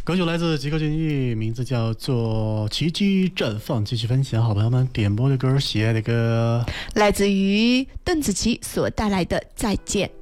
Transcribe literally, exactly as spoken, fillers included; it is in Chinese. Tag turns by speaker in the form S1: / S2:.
S1: 歌曲来自吉克隽逸，名字叫做《奇迹绽放》。继续分享好朋友们点播的歌，喜爱的歌，
S2: 来自于邓紫棋所带来的《再见》。